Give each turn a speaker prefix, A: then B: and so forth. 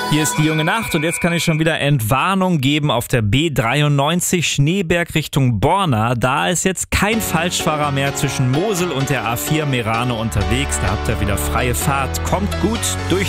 A: Hier ist die junge Nacht und jetzt kann ich schon wieder Entwarnung geben auf der B93 Schneeberg Richtung Borna. Da ist jetzt kein Falschfahrer mehr zwischen Mosel und der A4 Merane unterwegs. Da habt ihr wieder freie Fahrt. Kommt gut durch